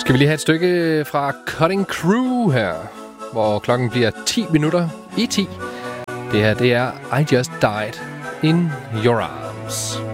Skal vi lige have et stykke fra Cutting Crew her, hvor klokken bliver 10 minutter i 10. Det her, det er I Just Died in Your Arms.